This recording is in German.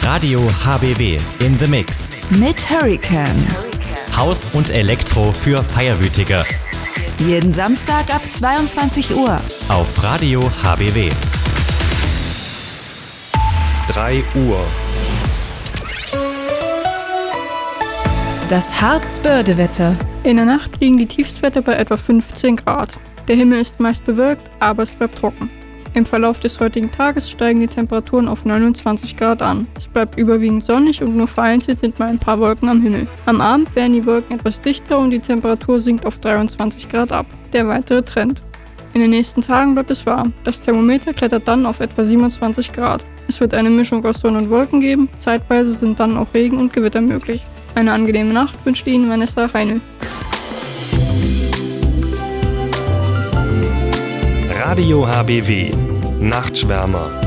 Radio HBW in the Mix. Mit Hurricane. Haus und Elektro für Feierwütige. Jeden Samstag ab 22 Uhr. Auf Radio HBW. 3 Uhr. Das Harzbörde-Wetter. In der Nacht liegen die Tiefstwerte bei etwa 15 Grad. Der Himmel ist meist bewölkt, aber es bleibt trocken. Im Verlauf des heutigen Tages steigen die Temperaturen auf 29 Grad an. Es bleibt überwiegend sonnig und nur vereinzelt sind mal ein paar Wolken am Himmel. Am Abend werden die Wolken etwas dichter und die Temperatur sinkt auf 23 Grad ab. Der weitere Trend. In den nächsten Tagen bleibt es warm. Das Thermometer klettert dann auf etwa 27 Grad. Es wird eine Mischung aus Sonne und Wolken geben. Zeitweise sind dann auch Regen und Gewitter möglich. Eine angenehme Nacht wünscht Ihnen Vanessa Reinl. Radio HBW. Nachtschwärmer.